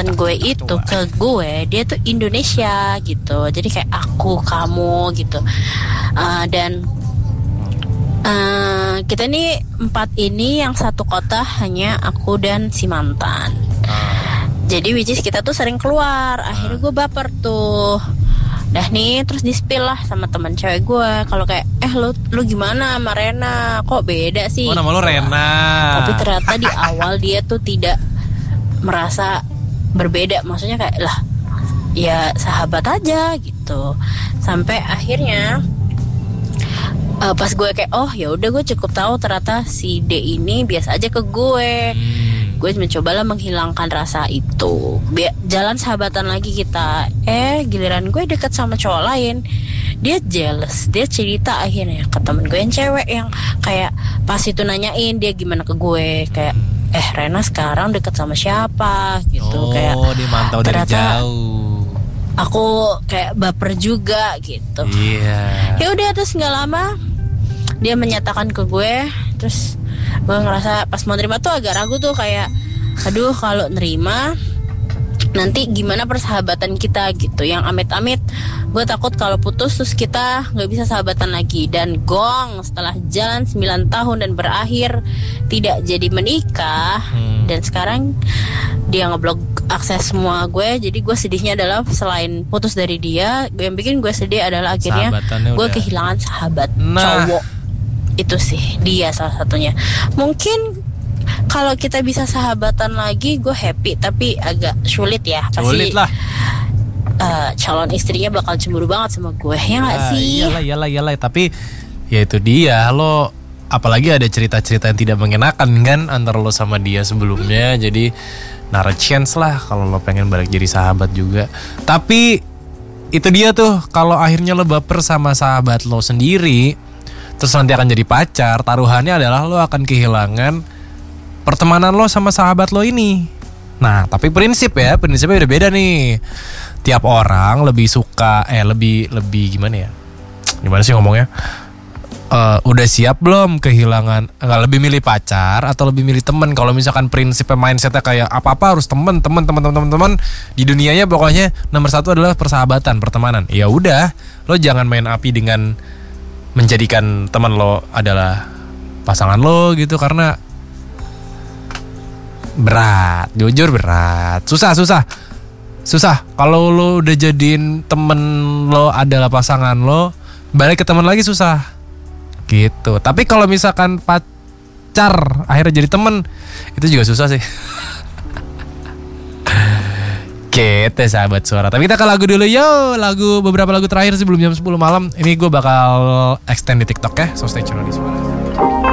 mantan gue itu ke gue, dia tuh Indonesia gitu. Jadi kayak aku, kamu gitu. Dan kita nih 4 ini yang satu kota hanya aku dan si mantan. Jadi which is kita tuh sering keluar. Akhirnya gue baper tuh. Dah nih terus di-spill lah sama teman cewek gue kalau kayak lu gimana sama Rena, kok beda sih? Oh, nama lu Rena. Tapi ternyata di awal dia tuh tidak merasa berbeda, maksudnya kayak lah ya sahabat aja gitu. Sampai akhirnya pas gue kayak ya udah, gue cukup tahu ternyata si D ini biasa aja ke gue. Gue mencobalah menghilangkan rasa itu, jalan sahabatan lagi kita. Giliran gue deket sama cowok lain, dia jealous, dia cerita akhirnya ke temen gue yang cewek, yang kayak pas itu nanyain dia gimana ke gue, kayak Rena sekarang deket sama siapa gitu. Kayak dia mantau dari jauh. Aku kayak baper juga gitu. Ya udah, terus nggak lama dia menyatakan ke gue. Terus gue ngerasa pas mau nerima tuh agak ragu tuh, kayak aduh kalau nerima nanti gimana persahabatan kita gitu. Yang amit-amit gue takut kalau putus terus kita gak bisa sahabatan lagi. Dan gong, setelah jalan 9 tahun dan berakhir tidak jadi menikah, dan sekarang dia ngeblok akses semua gue. Jadi gue sedihnya adalah selain putus dari dia, yang bikin gue sedih adalah akhirnya gue kehilangan sahabat cowok. Itu sih dia salah satunya. Mungkin kalau kita bisa sahabatan lagi gue happy, tapi agak sulit ya. Pasti lah. Calon istrinya bakal cemburu banget sama gue, ya gak sih? Iyalah. Tapi ya itu dia, lo apalagi ada cerita-cerita yang tidak mengenakan kan antara lo sama dia sebelumnya. Jadi nara chance lah kalau lo pengen balik jadi sahabat juga. Tapi itu dia tuh, kalau akhirnya lo baper sama sahabat lo sendiri, terus nanti akan jadi pacar, taruhannya adalah lo akan kehilangan pertemanan lo sama sahabat lo ini. Nah, tapi prinsipnya udah beda nih. Tiap orang lebih suka, lebih gimana ya? Gimana sih ngomongnya? Udah siap belum kehilangan? Nggak, lebih milih pacar atau lebih milih temen? Kalau misalkan prinsipnya mindsetnya kayak apa-apa harus temen di dunianya, pokoknya nomor 1 adalah persahabatan, pertemanan. Ya udah, lo jangan main api dengan menjadikan teman lo adalah pasangan lo gitu, karena berat, jujur berat, susah. Kalau lo udah jadiin temen lo adalah pasangan lo, balik ke teman lagi susah gitu. Tapi kalau misalkan pacar akhirnya jadi temen, itu juga susah sih. Gitu sahabat suara. Tapi kita ke lagu dulu yo. Beberapa lagu terakhir sebelum jam 10 malam. Ini gue bakal extend di TikTok ya. So stay tune di Suara.